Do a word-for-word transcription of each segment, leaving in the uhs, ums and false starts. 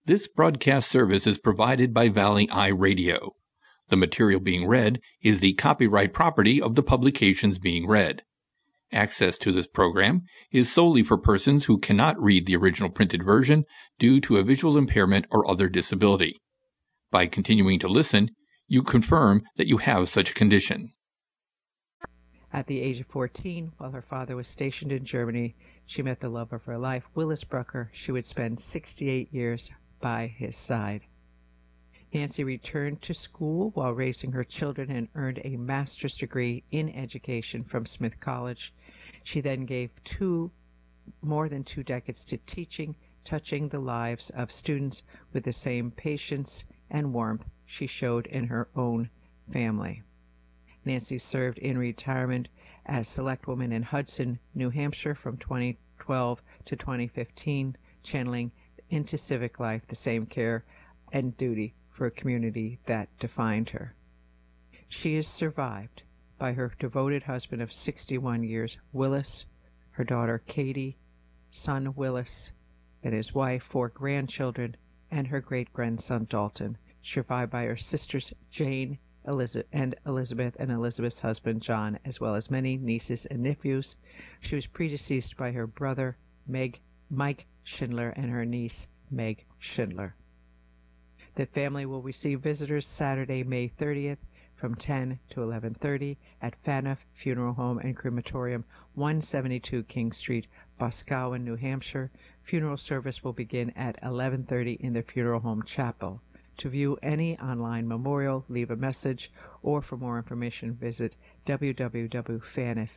This broadcast service is provided by Valley Eye Radio. The material being read is the copyright property of the publications being read. Access to this program is solely for persons who cannot read the original printed version due to a visual impairment or other disability. By continuing to listen, you confirm that you have such a condition. At the age of fourteen, while her father was stationed in Germany, she met the love of her life, Willis Brucker. She would spend sixty-eight years by his side. Nancy returned to school while raising her children and earned a master's degree in education from Smith College. She then gave two, more than two decades to teaching, touching the lives of students with the same patience and warmth she showed in her own family. Nancy served in retirement as selectwoman in Hudson, New Hampshire from twenty twelve to twenty fifteen, channeling into civic life the same care and duty for a community that defined her. She is survived by her devoted husband of sixty-one years, Willis, her daughter Katie, son Willis, and his wife, four grandchildren, and her great-grandson Dalton, survived by her sisters Jane Elizabeth and Elizabeth and Elizabeth's husband John, as well as many nieces and nephews. She was predeceased by her brother Meg, Mike Schindler, and her niece Meg Schindler. The family will receive visitors Saturday, May thirtieth from ten to eleven thirty at Phaneuf Funeral Home and Crematorium, one seventy-two King Street, Boscawen, New Hampshire. Funeral service will begin at eleven thirty in the funeral home chapel. To view any online memorial, leave a message, or for more information, visit w w w dot phaneuf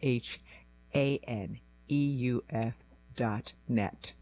dot net.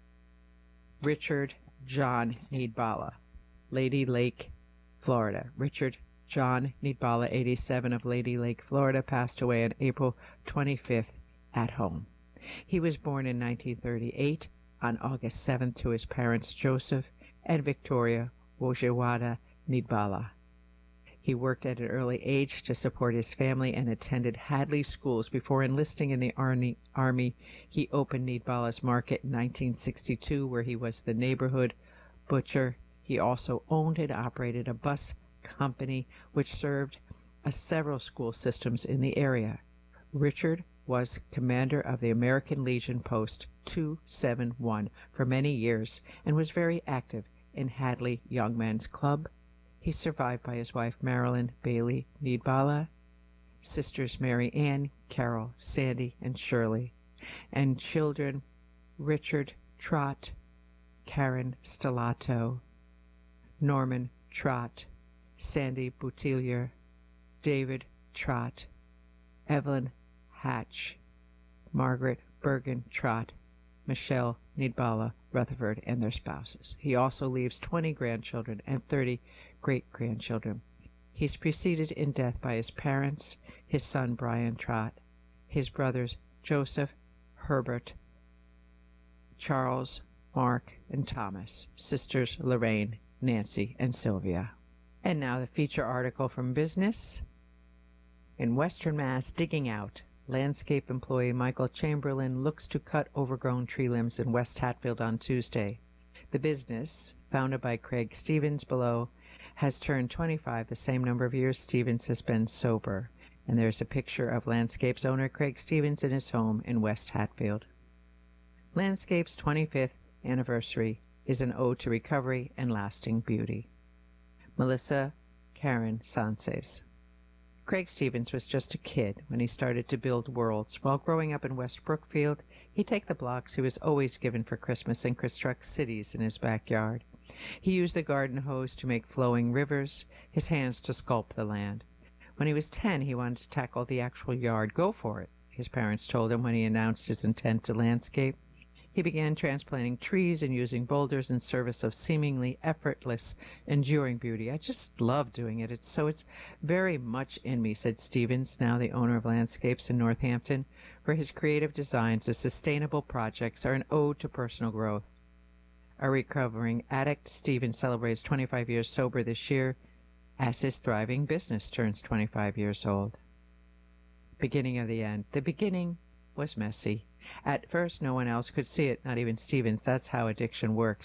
Richard John Needballa, Lady Lake, Florida. Richard John Needballa, eighty-seven, of Lady Lake, Florida, passed away on April twenty-fifth at home. He was born in nineteen thirty-eight on August seventh to his parents Joseph and Victoria Wojewada Needballa. He worked at an early age to support his family and attended Hadley schools. Before enlisting in the Army, Army he opened Needballa's Market in nineteen sixty-two, where he was the neighborhood butcher. He also owned and operated a bus company which served uh, several school systems in the area. Richard was commander of the American Legion Post two seventy-one for many years and was very active in Hadley Young Men's Club. He's survived by his wife Marilyn Bailey Needballa, sisters Mary Ann, Carol, Sandy, and Shirley, and children Richard Trott, Karen Stellato, Norman Trott, Sandy Boutilier, David Trott, Evelyn Hatch, Margaret Bergen Trott, Michelle Needballa Rutherford, and their spouses. He also leaves twenty grandchildren and thirty great-grandchildren. He's preceded in death by his parents, his son Brian Trott, his brothers Joseph, Herbert, Charles, Mark, and Thomas, sisters Lorraine, Nancy, and Sylvia. And now the feature article from Business. In Western Mass, digging out. Landscape employee Michael Chamberlain looks to cut overgrown tree limbs in West Hatfield on Tuesday. The business, founded by Craig Stevens below, has turned twenty-five, the same number of years Stevens has been sober. And there's a picture of Landscape's owner Craig Stevens in his home in West Hatfield. Landscape's twenty-fifth anniversary is an ode to recovery and lasting beauty. Melissa Karen Sances. Craig Stevens was just a kid when he started to build worlds. While growing up in West Brookfield, he'd take the blocks he was always given for Christmas and construct cities in his backyard. He used the garden hose to make flowing rivers, his hands to sculpt the land. When he was ten, he wanted to tackle the actual yard. Go for it, his parents told him when he announced his intent to landscape. He began transplanting trees and using boulders in service of seemingly effortless, enduring beauty. I just love doing it. It's so it's very much in me, said Stevens, now the owner of Landscapes in Northampton. For his creative designs, the sustainable projects are an ode to personal growth. A recovering addict, Stevens celebrates twenty-five years sober this year as his thriving business turns twenty-five years old. Beginning of the end. The beginning was messy. At first, no one else could see it, not even Stevens. That's how addiction works.